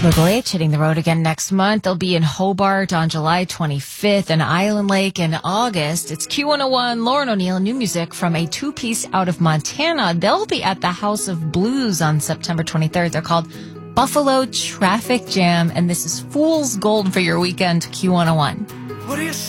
Little H hitting the road again next month. They'll be in Hobart on July 25th and Island Lake in August. It's Q101, Lauren O'Neill, new music from a two-piece out of Montana. They'll be at the House of Blues on September 23rd. They're called Buffalo Traffic Jam, and this is Fool's Gold for your weekend, Q101. What do you